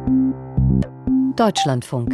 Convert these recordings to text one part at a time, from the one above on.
Deutschlandfunk.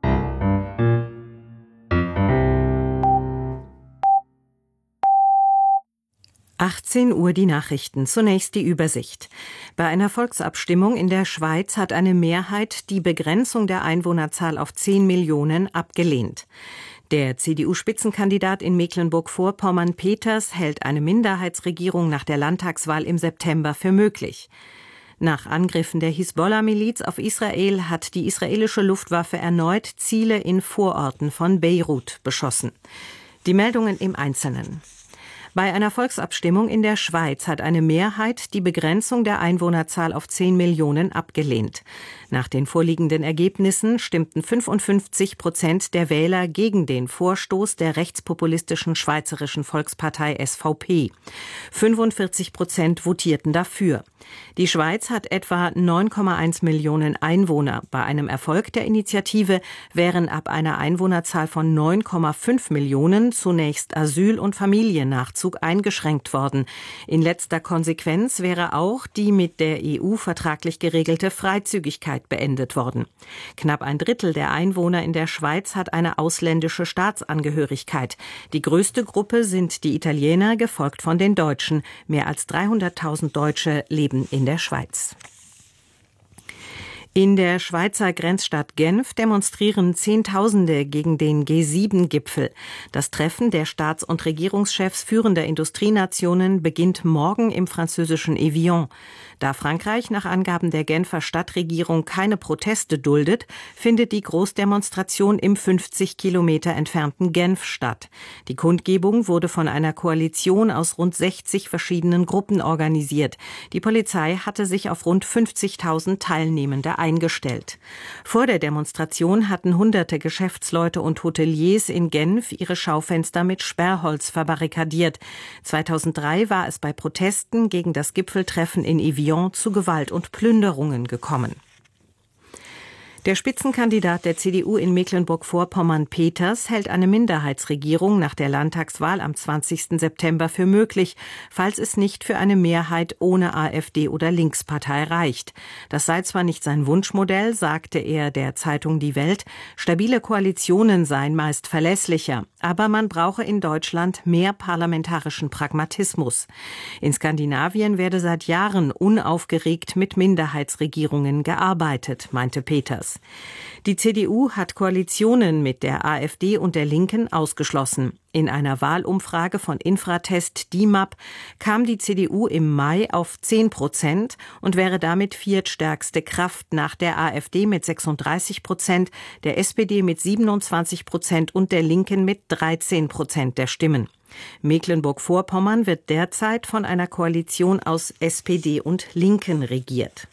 Uhr die Nachrichten. Zunächst die Übersicht. Bei einer Volksabstimmung in der Schweiz hat eine Mehrheit die Begrenzung der Einwohnerzahl auf 10 Millionen abgelehnt. Der CDU-Spitzenkandidat in Mecklenburg-Vorpommern Peters hält eine Minderheitsregierung nach der Landtagswahl im September für möglich. Nach Angriffen der Hisbollah-Miliz auf Israel hat die israelische Luftwaffe erneut Ziele in Vororten von Beirut beschossen. Die Meldungen im Einzelnen. Bei einer Volksabstimmung in der Schweiz hat eine Mehrheit die Begrenzung der Einwohnerzahl auf 10 Millionen abgelehnt. Nach den vorliegenden Ergebnissen stimmten 55% der Wähler gegen den Vorstoß der rechtspopulistischen Schweizerischen Volkspartei SVP. 45% votierten dafür. Die Schweiz hat etwa 9,1 Millionen Einwohner. Bei einem Erfolg der Initiative wären ab einer Einwohnerzahl von 9,5 Millionen zunächst Asyl- und Familiennachzug eingeschränkt worden. In letzter Konsequenz wäre auch die mit der EU vertraglich geregelte Freizügigkeit beendet worden. Knapp ein Drittel der Einwohner in der Schweiz hat eine ausländische Staatsangehörigkeit. Die größte Gruppe sind die Italiener, gefolgt von den Deutschen. Mehr als 300.000 Deutsche leben in der Schweiz. In der Schweizer Grenzstadt Genf demonstrieren Zehntausende gegen den G7-Gipfel. Das Treffen der Staats- und Regierungschefs führender Industrienationen beginnt morgen im französischen Evian. Da Frankreich nach Angaben der Genfer Stadtregierung keine Proteste duldet, findet die Großdemonstration im 50 Kilometer entfernten Genf statt. Die Kundgebung wurde von einer Koalition aus rund 60 verschiedenen Gruppen organisiert. Die Polizei hatte sich auf rund 50.000 Teilnehmende eingestellt. Vor der Demonstration hatten hunderte Geschäftsleute und Hoteliers in Genf ihre Schaufenster mit Sperrholz verbarrikadiert. 2003 war es bei Protesten gegen das Gipfeltreffen in Evian zu Gewalt und Plünderungen gekommen. Der Spitzenkandidat der CDU in Mecklenburg-Vorpommern Peters hält eine Minderheitsregierung nach der Landtagswahl am 20. September für möglich, falls es nicht für eine Mehrheit ohne AfD oder Linkspartei reicht. Das sei zwar nicht sein Wunschmodell, sagte er der Zeitung Die Welt, stabile Koalitionen seien meist verlässlicher, aber man brauche in Deutschland mehr parlamentarischen Pragmatismus. In Skandinavien werde seit Jahren unaufgeregt mit Minderheitsregierungen gearbeitet, meinte Peters. Die CDU hat Koalitionen mit der AfD und der Linken ausgeschlossen. In einer Wahlumfrage von Infratest DIMAP kam die CDU im Mai auf 10% und wäre damit viertstärkste Kraft nach der AfD mit 36%, der SPD mit 27% und der Linken mit 13% der Stimmen. Mecklenburg-Vorpommern wird derzeit von einer Koalition aus SPD und Linken regiert.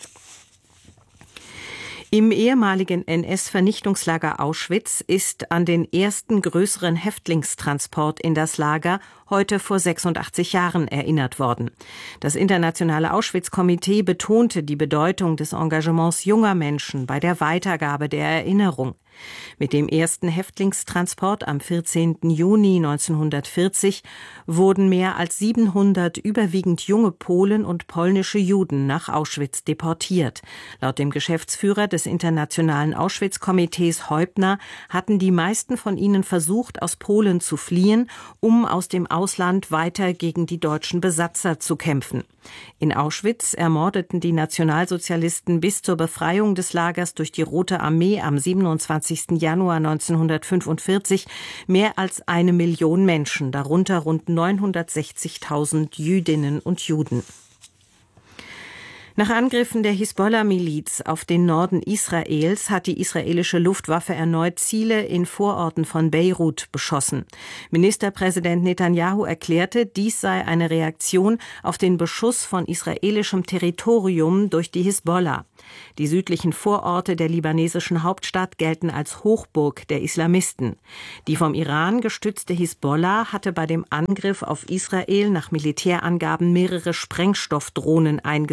Im ehemaligen NS-Vernichtungslager Auschwitz ist an den ersten größeren Häftlingstransport in das Lager heute vor 86 Jahren erinnert worden. Das Internationale Auschwitz-Komitee betonte die Bedeutung des Engagements junger Menschen bei der Weitergabe der Erinnerung. Mit dem ersten Häftlingstransport am 14. Juni 1940 wurden mehr als 700 überwiegend junge Polen und polnische Juden nach Auschwitz deportiert. Laut dem Geschäftsführer des Internationalen Auschwitz-Komitees Heubner hatten die meisten von ihnen versucht, aus Polen zu fliehen, um aus dem Ausland weiter gegen die deutschen Besatzer zu kämpfen. In Auschwitz ermordeten die Nationalsozialisten bis zur Befreiung des Lagers durch die Rote Armee am 27. Januar 1945 mehr als 1 Million Menschen, darunter rund 960.000 Jüdinnen und Juden. Nach Angriffen der Hisbollah-Miliz auf den Norden Israels hat die israelische Luftwaffe erneut Ziele in Vororten von Beirut beschossen. Ministerpräsident Netanyahu erklärte, dies sei eine Reaktion auf den Beschuss von israelischem Territorium durch die Hisbollah. Die südlichen Vororte der libanesischen Hauptstadt gelten als Hochburg der Islamisten. Die vom Iran gestützte Hisbollah hatte bei dem Angriff auf Israel nach Militärangaben mehrere Sprengstoffdrohnen eingesetzt.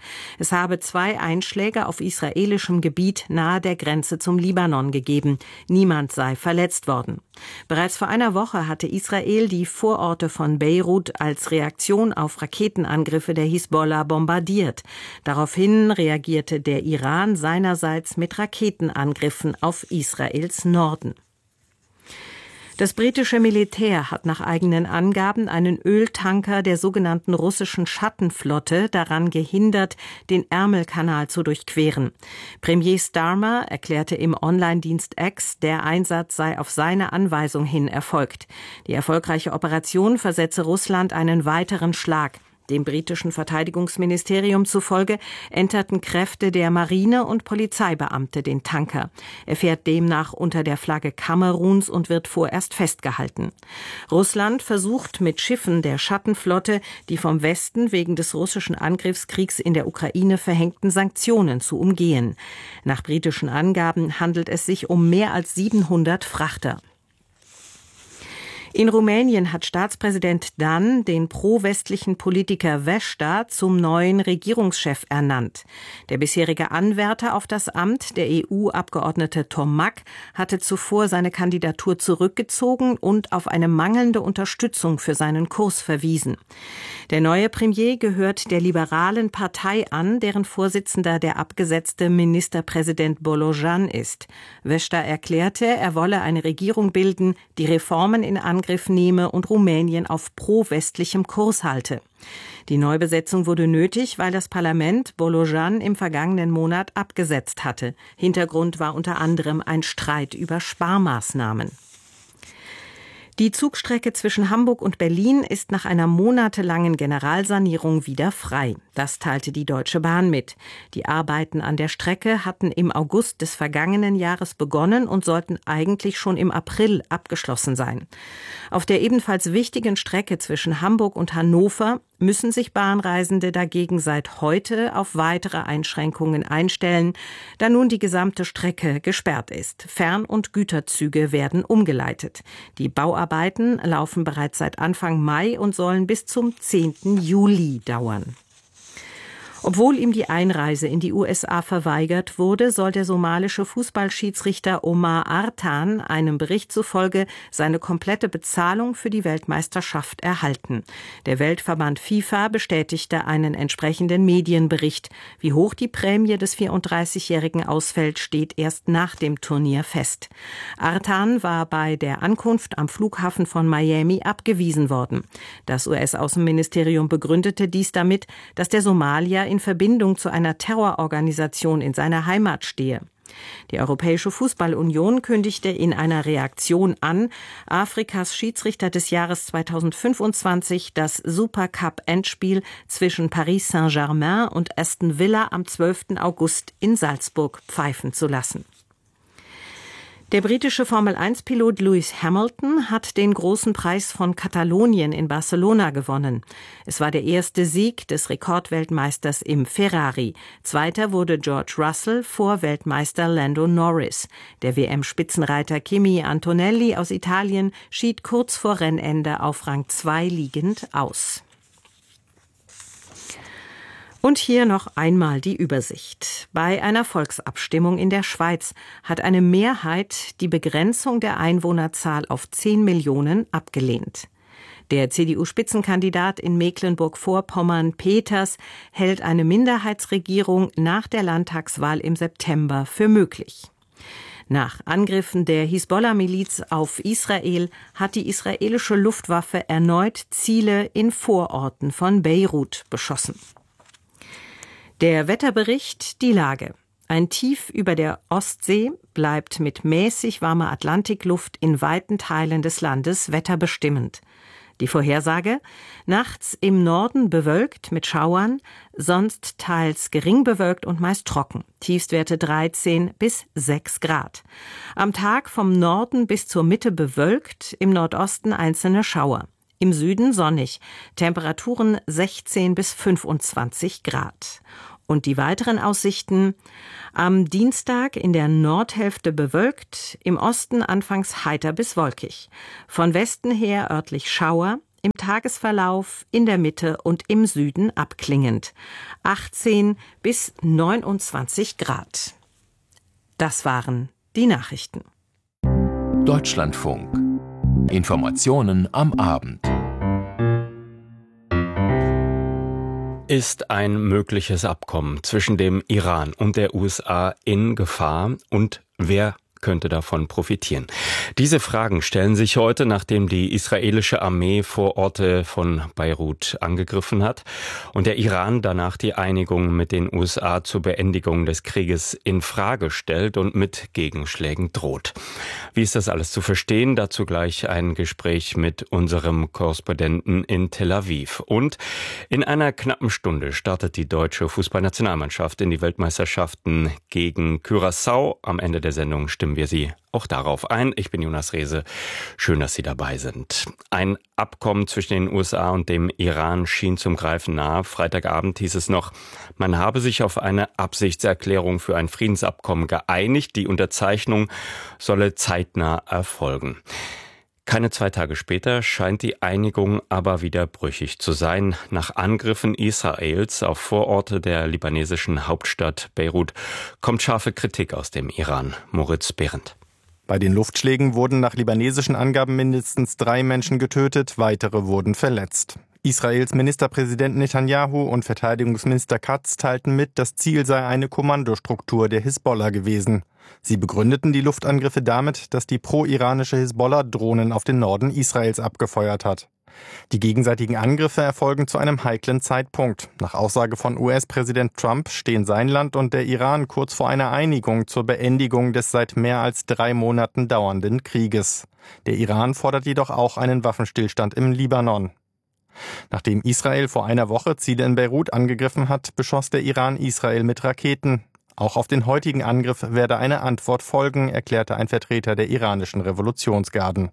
Es habe 2 Einschläge auf israelischem Gebiet nahe der Grenze zum Libanon gegeben. Niemand sei verletzt worden. Bereits vor einer Woche hatte Israel die Vororte von Beirut als Reaktion auf Raketenangriffe der Hisbollah bombardiert. Daraufhin reagierte der Iran seinerseits mit Raketenangriffen auf Israels Norden. Das britische Militär hat nach eigenen Angaben einen Öltanker der sogenannten russischen Schattenflotte daran gehindert, den Ärmelkanal zu durchqueren. Premier Starmer erklärte im Online-Dienst X, der Einsatz sei auf seine Anweisung hin erfolgt. Die erfolgreiche Operation versetze Russland einen weiteren Schlag. Dem britischen Verteidigungsministerium zufolge enterten Kräfte der Marine und Polizeibeamte den Tanker. Er fährt demnach unter der Flagge Kameruns und wird vorerst festgehalten. Russland versucht mit Schiffen der Schattenflotte, die vom Westen wegen des russischen Angriffskriegs in der Ukraine verhängten Sanktionen zu umgehen. Nach britischen Angaben handelt es sich um mehr als 700 Frachter. In Rumänien hat Staatspräsident Dan den pro-westlichen Politiker Vesta zum neuen Regierungschef ernannt. Der bisherige Anwärter auf das Amt, der EU-Abgeordnete Tomac, hatte zuvor seine Kandidatur zurückgezogen und auf eine mangelnde Unterstützung für seinen Kurs verwiesen. Der neue Premier gehört der liberalen Partei an, deren Vorsitzender der abgesetzte Ministerpräsident Bolojan ist. Vesta erklärte, er wolle eine Regierung bilden, die Reformen in Angriff nehme und Rumänien auf pro-westlichem Kurs halte. Die Neubesetzung wurde nötig, weil das Parlament Bolojan im vergangenen Monat abgesetzt hatte. Hintergrund war unter anderem ein Streit über Sparmaßnahmen. Die Zugstrecke zwischen Hamburg und Berlin ist nach einer monatelangen Generalsanierung wieder frei. Das teilte die Deutsche Bahn mit. Die Arbeiten an der Strecke hatten im August des vergangenen Jahres begonnen und sollten eigentlich schon im April abgeschlossen sein. Auf der ebenfalls wichtigen Strecke zwischen Hamburg und Hannover müssen sich Bahnreisende dagegen seit heute auf weitere Einschränkungen einstellen, da nun die gesamte Strecke gesperrt ist. Fern- und Güterzüge werden umgeleitet. Die Bauarbeiten laufen bereits seit Anfang Mai und sollen bis zum 10. Juli dauern. Obwohl ihm die Einreise in die USA verweigert wurde, soll der somalische Fußballschiedsrichter Omar Artan einem Bericht zufolge seine komplette Bezahlung für die Weltmeisterschaft erhalten. Der Weltverband FIFA bestätigte einen entsprechenden Medienbericht. Wie hoch die Prämie des 34-Jährigen ausfällt, steht erst nach dem Turnier fest. Artan war bei der Ankunft am Flughafen von Miami abgewiesen worden. Das US-Außenministerium begründete dies damit, dass der Somalier in Verbindung zu einer Terrororganisation in seiner Heimat stehe. Die Europäische Fußballunion kündigte in einer Reaktion an, Afrikas Schiedsrichter des Jahres 2025 das Supercup-Endspiel zwischen Paris Saint-Germain und Aston Villa am 12. August in Salzburg pfeifen zu lassen. Der britische Formel-1-Pilot Lewis Hamilton hat den großen Preis von Katalonien in Barcelona gewonnen. Es war der erste Sieg des Rekordweltmeisters im Ferrari. Zweiter wurde George Russell vor Weltmeister Lando Norris. Der WM-Spitzenreiter Kimi Antonelli aus Italien schied kurz vor Rennende auf Rang 2 liegend aus. Und hier noch einmal die Übersicht. Bei einer Volksabstimmung in der Schweiz hat eine Mehrheit die Begrenzung der Einwohnerzahl auf 10 Millionen abgelehnt. Der CDU-Spitzenkandidat in Mecklenburg-Vorpommern, Peters, hält eine Minderheitsregierung nach der Landtagswahl im September für möglich. Nach Angriffen der Hisbollah-Miliz auf Israel hat die israelische Luftwaffe erneut Ziele in Vororten von Beirut beschossen. Der Wetterbericht, die Lage. Ein Tief über der Ostsee bleibt mit mäßig warmer Atlantikluft in weiten Teilen des Landes wetterbestimmend. Die Vorhersage: nachts im Norden bewölkt mit Schauern, sonst teils gering bewölkt und meist trocken. Tiefstwerte 13 bis 6 Grad. Am Tag vom Norden bis zur Mitte bewölkt, im Nordosten einzelne Schauer. Im Süden sonnig, Temperaturen 16 bis 25 Grad. Und die weiteren Aussichten: am Dienstag in der Nordhälfte bewölkt, im Osten anfangs heiter bis wolkig. Von Westen her örtlich Schauer, im Tagesverlauf in der Mitte und im Süden abklingend. 18 bis 29 Grad. Das waren die Nachrichten. Deutschlandfunk. Informationen am Abend. Ist ein mögliches Abkommen zwischen dem Iran und der USA in Gefahr und wer könnte davon profitieren? Diese Fragen stellen sich heute, nachdem die israelische Armee Vororte von Beirut angegriffen hat und der Iran danach die Einigung mit den USA zur Beendigung des Krieges in Frage stellt und mit Gegenschlägen droht. Wie ist das alles zu verstehen? Dazu gleich ein Gespräch mit unserem Korrespondenten in Tel Aviv. Und in einer knappen Stunde startet die deutsche Fußballnationalmannschaft in die Weltmeisterschaften gegen Curaçao. Am Ende der Sendung stimmen wir Sie auch darauf ein. Ich bin Jonas Rehse. Schön, dass Sie dabei sind. Ein Abkommen zwischen den USA und dem Iran schien zum Greifen nahe. Freitagabend hieß es noch, man habe sich auf eine Absichtserklärung für ein Friedensabkommen geeinigt. Die Unterzeichnung solle zeitnah erfolgen. Keine 2 Tage später scheint die Einigung aber wieder brüchig zu sein. Nach Angriffen Israels auf Vororte der libanesischen Hauptstadt Beirut kommt scharfe Kritik aus dem Iran. Moritz Behrendt. Bei den Luftschlägen wurden nach libanesischen Angaben mindestens 3 Menschen getötet, weitere wurden verletzt. Israels Ministerpräsident Netanyahu und Verteidigungsminister Katz teilten mit, das Ziel sei eine Kommandostruktur der Hisbollah gewesen. Sie begründeten die Luftangriffe damit, dass die pro-iranische Hisbollah Drohnen auf den Norden Israels abgefeuert hat. Die gegenseitigen Angriffe erfolgen zu einem heiklen Zeitpunkt. Nach Aussage von US-Präsident Trump stehen sein Land und der Iran kurz vor einer Einigung zur Beendigung des seit mehr als 3 Monaten dauernden Krieges. Der Iran fordert jedoch auch einen Waffenstillstand im Libanon. Nachdem Israel vor einer Woche Ziele in Beirut angegriffen hat, beschoss der Iran Israel mit Raketen. Auch auf den heutigen Angriff werde eine Antwort folgen, erklärte ein Vertreter der iranischen Revolutionsgarden.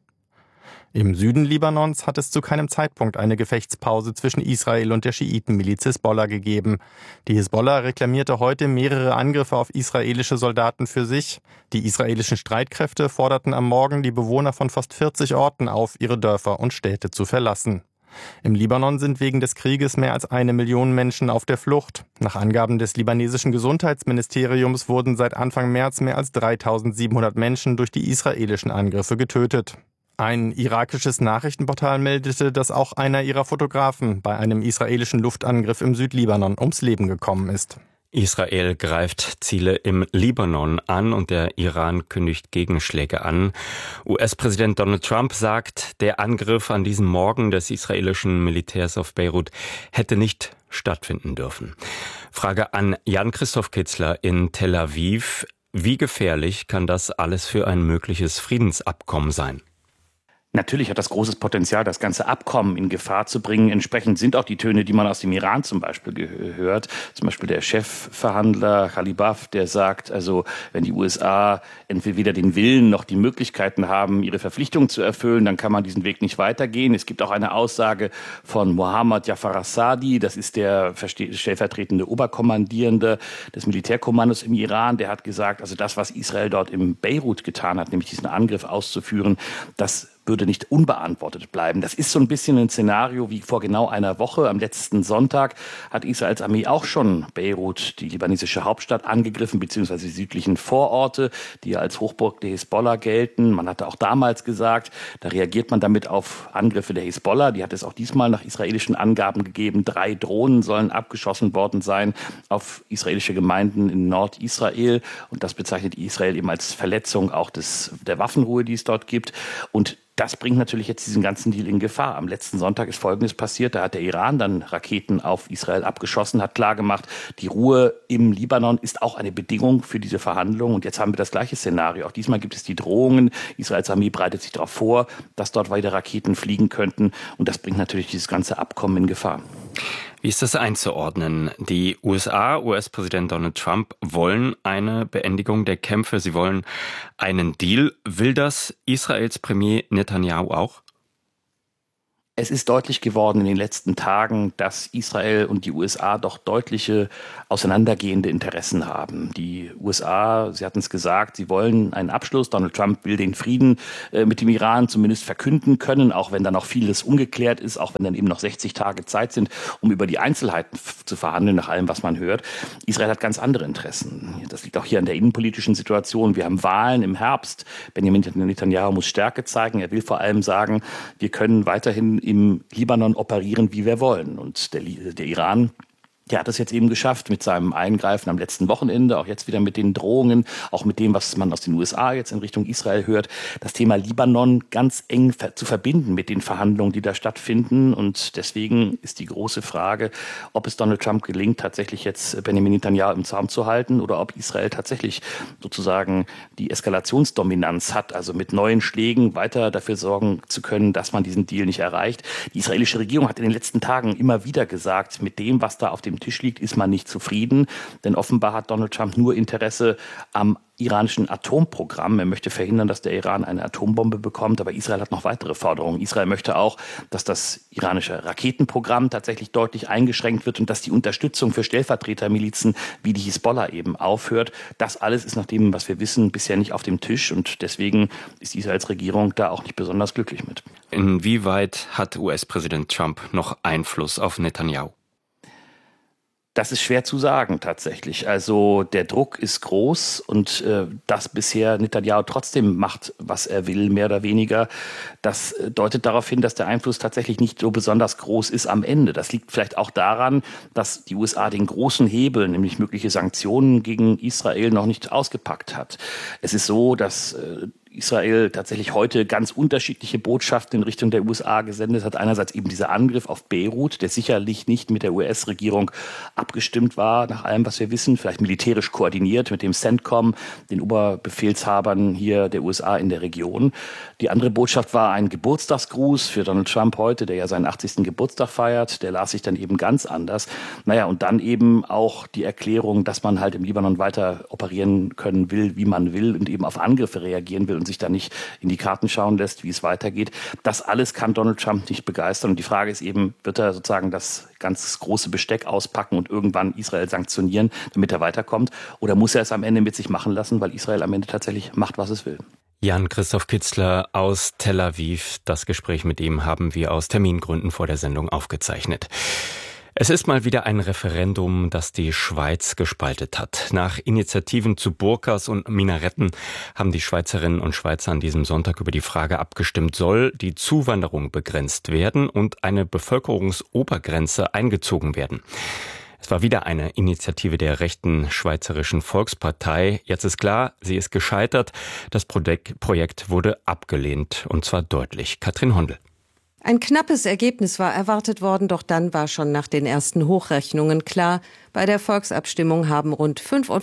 Im Süden Libanons hat es zu keinem Zeitpunkt eine Gefechtspause zwischen Israel und der Schiitenmiliz Hisbollah gegeben. Die Hisbollah reklamierte heute mehrere Angriffe auf israelische Soldaten für sich. Die israelischen Streitkräfte forderten am Morgen die Bewohner von fast 40 Orten auf, ihre Dörfer und Städte zu verlassen. Im Libanon sind wegen des Krieges mehr als 1 Million Menschen auf der Flucht. Nach Angaben des libanesischen Gesundheitsministeriums wurden seit Anfang März mehr als 3.700 Menschen durch die israelischen Angriffe getötet. Ein irakisches Nachrichtenportal meldete, dass auch einer ihrer Fotografen bei einem israelischen Luftangriff im Südlibanon ums Leben gekommen ist. Israel greift Ziele im Libanon an und der Iran kündigt Gegenschläge an. US-Präsident Donald Trump sagt, der Angriff an diesem Morgen des israelischen Militärs auf Beirut hätte nicht stattfinden dürfen. Frage an Jan-Christoph Kitzler in Tel Aviv. Wie gefährlich kann das alles für ein mögliches Friedensabkommen sein? Natürlich hat das großes Potenzial, das ganze Abkommen in Gefahr zu bringen. Entsprechend sind auch die Töne, die man aus dem Iran zum Beispiel gehört. Zum Beispiel der Chefverhandler Ghalibaf, der sagt, also wenn die USA entweder weder den Willen noch die Möglichkeiten haben, ihre Verpflichtungen zu erfüllen, dann kann man diesen Weg nicht weitergehen. Es gibt auch eine Aussage von Mohammad Jafar Assadi, das ist der stellvertretende Oberkommandierende des Militärkommandos im Iran. Der hat gesagt, also das, was Israel dort im Beirut getan hat, nämlich diesen Angriff auszuführen, das würde nicht unbeantwortet bleiben. Das ist so ein bisschen ein Szenario wie vor genau einer Woche. Am letzten Sonntag hat Israels Armee auch schon Beirut, die libanesische Hauptstadt, angegriffen, beziehungsweise die südlichen Vororte, die als Hochburg der Hisbollah gelten. Man hatte auch damals gesagt, da reagiert man damit auf Angriffe der Hisbollah. Die hat es auch diesmal nach israelischen Angaben gegeben. 3 Drohnen sollen abgeschossen worden sein auf israelische Gemeinden in Nordisrael. Und das bezeichnet Israel eben als Verletzung auch der Waffenruhe, die es dort gibt. Und das bringt natürlich jetzt diesen ganzen Deal in Gefahr. Am letzten Sonntag ist Folgendes passiert. Da hat der Iran dann Raketen auf Israel abgeschossen, hat klargemacht, die Ruhe im Libanon ist auch eine Bedingung für diese Verhandlungen. Und jetzt haben wir das gleiche Szenario. Auch diesmal gibt es die Drohungen. Israels Armee bereitet sich darauf vor, dass dort weiter Raketen fliegen könnten. Und das bringt natürlich dieses ganze Abkommen in Gefahr. Wie ist das einzuordnen? Die USA, US-Präsident Donald Trump, wollen eine Beendigung der Kämpfe. Sie wollen einen Deal. Will das Israels Premier Netanyahu auch? Es ist deutlich geworden in den letzten Tagen, dass Israel und die USA doch deutliche auseinandergehende Interessen haben. Die USA, Sie hatten es gesagt, sie wollen einen Abschluss. Donald Trump will den Frieden mit dem Iran zumindest verkünden können, auch wenn da noch vieles ungeklärt ist, auch wenn dann eben noch 60 Tage Zeit sind, um über die Einzelheiten zu verhandeln, nach allem, was man hört. Israel hat ganz andere Interessen. Das liegt auch hier an der innenpolitischen Situation. Wir haben Wahlen im Herbst. Benjamin Netanyahu muss Stärke zeigen. Er will vor allem sagen, wir können weiterhin im Libanon operieren, wie wir wollen. Und der Iran, der hat es jetzt eben geschafft mit seinem Eingreifen am letzten Wochenende, auch jetzt wieder mit den Drohungen, auch mit dem, was man aus den USA jetzt in Richtung Israel hört, das Thema Libanon ganz eng zu verbinden mit den Verhandlungen, die da stattfinden. Und deswegen ist die große Frage, ob es Donald Trump gelingt, tatsächlich jetzt Benjamin Netanyahu im Zaum zu halten oder ob Israel tatsächlich sozusagen die Eskalationsdominanz hat, also mit neuen Schlägen weiter dafür sorgen zu können, dass man diesen Deal nicht erreicht. Die israelische Regierung hat in den letzten Tagen immer wieder gesagt, mit dem, was da auf dem Tisch liegt, ist man nicht zufrieden. Denn offenbar hat Donald Trump nur Interesse am iranischen Atomprogramm. Er möchte verhindern, dass der Iran eine Atombombe bekommt. Aber Israel hat noch weitere Forderungen. Israel möchte auch, dass das iranische Raketenprogramm tatsächlich deutlich eingeschränkt wird und dass die Unterstützung für Stellvertretermilizen wie die Hisbollah eben aufhört. Das alles ist nach dem, was wir wissen, bisher nicht auf dem Tisch. Und deswegen ist Israels Regierung da auch nicht besonders glücklich mit. Inwieweit hat US-Präsident Trump noch Einfluss auf Netanyahu? Das ist schwer zu sagen tatsächlich. Also der Druck ist groß und dass bisher Netanyahu trotzdem macht, was er will, mehr oder weniger, das deutet darauf hin, dass der Einfluss tatsächlich nicht so besonders groß ist am Ende. Das liegt vielleicht auch daran, dass die USA den großen Hebel, nämlich mögliche Sanktionen gegen Israel, noch nicht ausgepackt hat. Es ist so, dass Israel tatsächlich heute ganz unterschiedliche Botschaften in Richtung der USA gesendet hat. Einerseits eben dieser Angriff auf Beirut, der sicherlich nicht mit der US-Regierung abgestimmt war, nach allem, was wir wissen, vielleicht militärisch koordiniert mit dem CENTCOM, den Oberbefehlshabern hier der USA in der Region. Die andere Botschaft war ein Geburtstagsgruß für Donald Trump heute, der ja seinen 80. Geburtstag feiert. Der las sich dann eben ganz anders. Naja, und dann eben auch die Erklärung, dass man halt im Libanon weiter operieren können will, wie man will und eben auf Angriffe reagieren will und sich da nicht in die Karten schauen lässt, wie es weitergeht. Das alles kann Donald Trump nicht begeistern. Und die Frage ist eben, wird er sozusagen das ganz große Besteck auspacken und irgendwann Israel sanktionieren, damit er weiterkommt? Oder muss er es am Ende mit sich machen lassen, weil Israel am Ende tatsächlich macht, was es will? Jan-Christoph Kitzler aus Tel Aviv. Das Gespräch mit ihm haben wir aus Termingründen vor der Sendung aufgezeichnet. Es ist mal wieder ein Referendum, das die Schweiz gespaltet hat. Nach Initiativen zu Burkas und Minaretten haben die Schweizerinnen und Schweizer an diesem Sonntag über die Frage abgestimmt, soll die Zuwanderung begrenzt werden und eine Bevölkerungsobergrenze eingezogen werden. Es war wieder eine Initiative der rechten Schweizerischen Volkspartei. Jetzt ist klar, sie ist gescheitert. Das Projekt wurde abgelehnt, und zwar deutlich. Katrin Hondel. Ein knappes Ergebnis war erwartet worden, doch dann war schon nach den ersten Hochrechnungen klar, bei der Volksabstimmung haben rund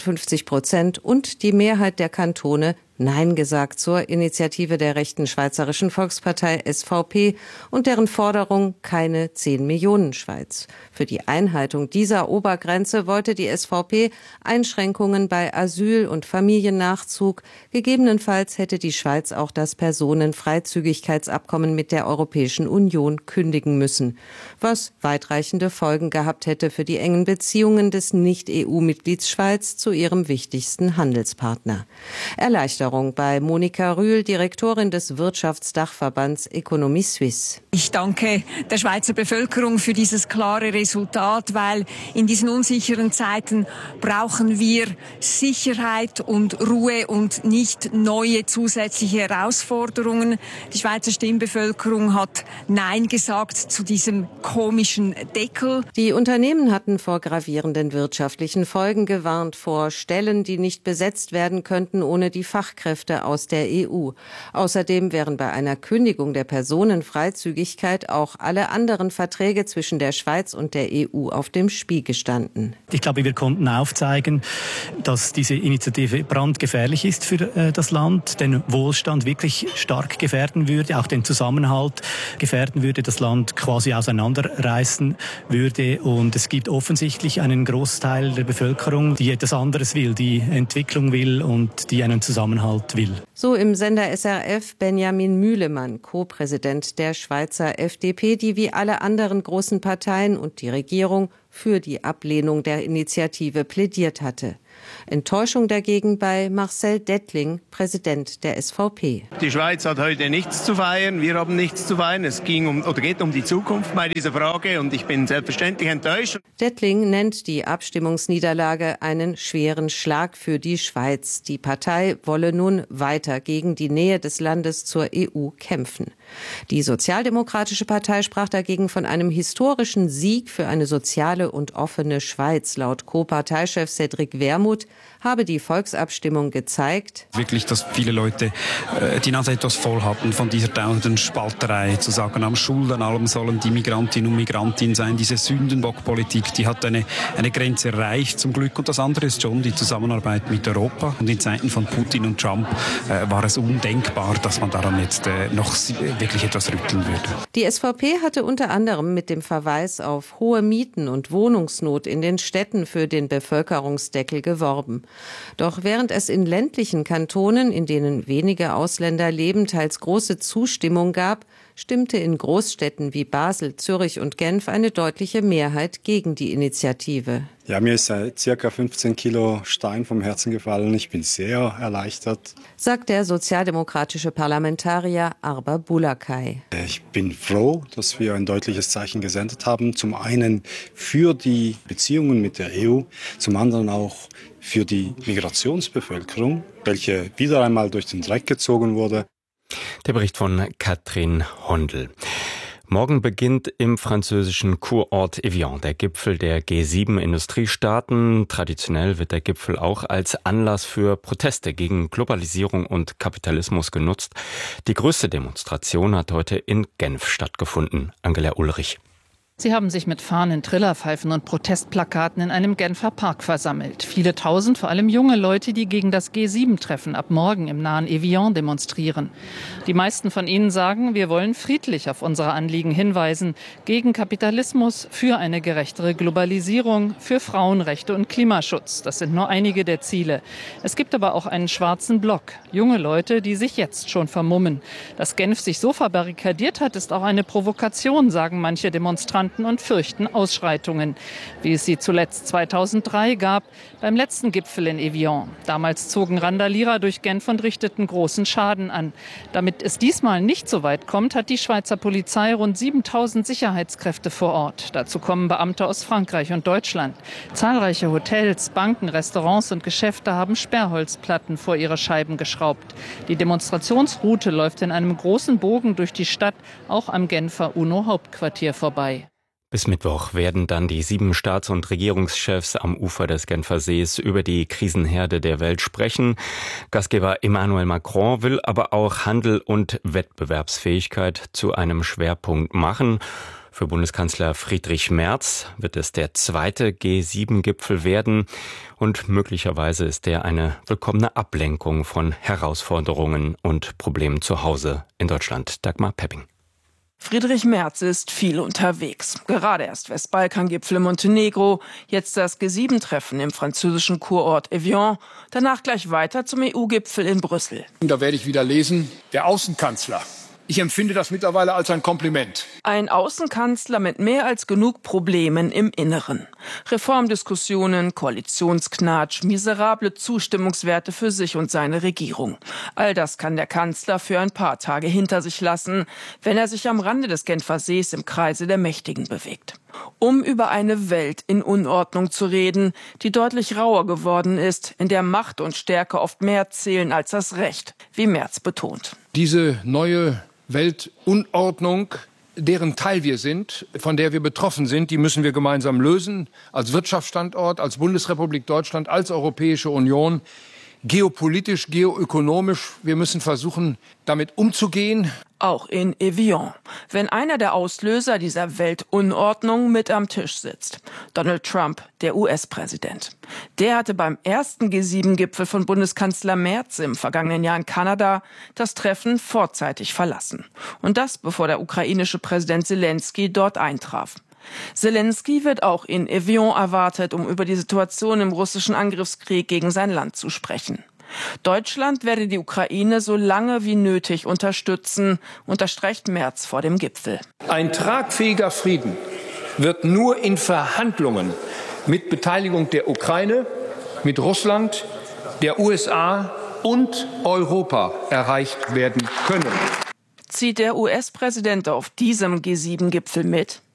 55% und die Mehrheit der Kantone Nein gesagt zur Initiative der rechten Schweizerischen Volkspartei SVP und deren Forderung keine 10 Millionen Schweiz. Für die Einhaltung dieser Obergrenze wollte die SVP Einschränkungen bei Asyl- und Familiennachzug. Gegebenenfalls hätte die Schweiz auch das Personenfreizügigkeitsabkommen mit der Europäischen Union kündigen müssen, was weitreichende Folgen gehabt hätte für die engen Beziehungen des Nicht-EU-Mitglieds Schweiz zu ihrem wichtigsten Handelspartner. Erleichterung bei Monika Rühl, Direktorin des Wirtschaftsdachverbands Economie Suisse. Ich danke der Schweizer Bevölkerung für dieses klare Resultat, weil in diesen unsicheren Zeiten brauchen wir Sicherheit und Ruhe und nicht neue zusätzliche Herausforderungen. Die Schweizer Stimmbevölkerung hat Nein gesagt zu diesem komischen Deckel. Die Unternehmen hatten vor gravierenden wirtschaftlichen Folgen gewarnt, vor Stellen, die nicht besetzt werden könnten ohne die Fachkräfte aus der EU. Außerdem wären bei einer Kündigung der Personenfreizügigkeit auch alle anderen Verträge zwischen der Schweiz und der EU auf dem Spiel gestanden. Ich glaube, wir konnten aufzeigen, dass diese Initiative brandgefährlich ist für das Land, den Wohlstand wirklich stark gefährden würde, auch den Zusammenhalt gefährden würde, das Land quasi auseinanderreißen würde. Und es gibt offensichtlich einen einen Großteil der Bevölkerung, die etwas anderes will, die Entwicklung will und die einen Zusammenhalt will. So im Sender SRF Benjamin Mühlemann, Co-Präsident der Schweizer FDP, die wie alle anderen großen Parteien und die Regierung für die Ablehnung der Initiative plädiert hatte. Enttäuschung dagegen bei Marcel Dettling, Präsident der SVP. Die Schweiz hat heute nichts zu feiern, wir haben nichts zu feiern. Es geht um die Zukunft bei dieser Frage und ich bin selbstverständlich enttäuscht. Dettling nennt die Abstimmungsniederlage einen schweren Schlag für die Schweiz. Die Partei wolle nun weiter gegen die Nähe des Landes zur EU kämpfen. Die Sozialdemokratische Partei sprach dagegen von einem historischen Sieg für eine soziale und offene Schweiz. Laut Co-Parteichef Cédric Wermuth habe die Volksabstimmung gezeigt, wirklich, dass viele Leute die Nase etwas voll hatten von dieser dauernden Spalterei, zu sagen, am Schuld an allem sollen die Migrantinnen und Migranten sein. Diese Sündenbockpolitik, die hat eine Grenze erreicht zum Glück. Und das andere ist schon die Zusammenarbeit mit Europa. Und in Zeiten von Putin und Trump war es undenkbar, dass man daran jetzt noch wirklich etwas rütteln würde. Die SVP hatte unter anderem mit dem Verweis auf hohe Mieten und Wohnungsnot in den Städten für den Bevölkerungsdeckel geworben. Doch während es in ländlichen Kantonen, in denen wenige Ausländer leben, teils große Zustimmung gab, stimmte in Großstädten wie Basel, Zürich und Genf eine deutliche Mehrheit gegen die Initiative. Ja, mir ist circa 15 Kilo Stein vom Herzen gefallen. Ich bin sehr erleichtert, sagt der sozialdemokratische Parlamentarier Arba Bulakai. Ich bin froh, dass wir ein deutliches Zeichen gesendet haben. Zum einen für die Beziehungen mit der EU, zum anderen auch für die Migrationsbevölkerung, welche wieder einmal durch den Dreck gezogen wurde. Der Bericht von Katrin Hondel. Morgen beginnt im französischen Kurort Evian der Gipfel der G7-Industriestaaten. Traditionell wird der Gipfel auch als Anlass für Proteste gegen Globalisierung und Kapitalismus genutzt. Die größte Demonstration hat heute in Genf stattgefunden. Angela Ulrich. Sie haben sich mit Fahnen, Trillerpfeifen und Protestplakaten in einem Genfer Park versammelt. Viele Tausend, vor allem junge Leute, die gegen das G7-Treffen ab morgen im nahen Evian demonstrieren. Die meisten von ihnen sagen, wir wollen friedlich auf unsere Anliegen hinweisen. Gegen Kapitalismus, für eine gerechtere Globalisierung, für Frauenrechte und Klimaschutz. Das sind nur einige der Ziele. Es gibt aber auch einen schwarzen Block. Junge Leute, die sich jetzt schon vermummen. Dass Genf sich so verbarrikadiert hat, ist auch eine Provokation, sagen manche Demonstranten und fürchten Ausschreitungen, wie es sie zuletzt 2003 gab, beim letzten Gipfel in Evian. Damals zogen Randalierer durch Genf und richteten großen Schaden an. Damit es diesmal nicht so weit kommt, hat die Schweizer Polizei rund 7000 Sicherheitskräfte vor Ort. Dazu kommen Beamte aus Frankreich und Deutschland. Zahlreiche Hotels, Banken, Restaurants und Geschäfte haben Sperrholzplatten vor ihre Scheiben geschraubt. Die Demonstrationsroute läuft in einem großen Bogen durch die Stadt, auch am Genfer UNO-Hauptquartier vorbei. Bis Mittwoch werden dann die 7 Staats- und Regierungschefs am Ufer des Genfer Sees über die Krisenherde der Welt sprechen. Gastgeber Emmanuel Macron will aber auch Handel und Wettbewerbsfähigkeit zu einem Schwerpunkt machen. Für Bundeskanzler Friedrich Merz wird es der zweite G7-Gipfel werden und möglicherweise ist der eine willkommene Ablenkung von Herausforderungen und Problemen zu Hause in Deutschland. Dagmar Pepping. Friedrich Merz ist viel unterwegs. Gerade erst Westbalkan-Gipfel in Montenegro, jetzt das G7-Treffen im französischen Kurort Evian, danach gleich weiter zum EU-Gipfel in Brüssel. Da werde ich wieder lesen, der Außenkanzler. Ich empfinde das mittlerweile als ein Kompliment. Ein Außenkanzler mit mehr als genug Problemen im Inneren. Reformdiskussionen, Koalitionsknatsch, miserable Zustimmungswerte für sich und seine Regierung. All das kann der Kanzler für ein paar Tage hinter sich lassen, wenn er sich am Rande des Genfer Sees im Kreise der Mächtigen bewegt. Um über eine Welt in Unordnung zu reden, die deutlich rauer geworden ist, in der Macht und Stärke oft mehr zählen als das Recht, wie Merz betont. Diese neue Weltunordnung, deren Teil wir sind, von der wir betroffen sind, die müssen wir gemeinsam lösen, als Wirtschaftsstandort, als Bundesrepublik Deutschland, als Europäische Union, geopolitisch, geoökonomisch. Wir müssen versuchen, damit umzugehen. Auch in Evian, wenn einer der Auslöser dieser Weltunordnung mit am Tisch sitzt. Donald Trump, der US-Präsident. Der hatte beim ersten G7-Gipfel von Bundeskanzler Merz im vergangenen Jahr in Kanada das Treffen vorzeitig verlassen. Und das, bevor der ukrainische Präsident Zelensky dort eintraf. Zelensky wird auch in Evian erwartet, um über die Situation im russischen Angriffskrieg gegen sein Land zu sprechen. Deutschland werde die Ukraine so lange wie nötig unterstützen, unterstreicht Merz vor dem Gipfel. Ein tragfähiger Frieden wird nur in Verhandlungen mit Beteiligung der Ukraine, mit Russland, der USA und Europa erreicht werden können. Zieht der US-Präsident auf diesem G7-Gipfel mit?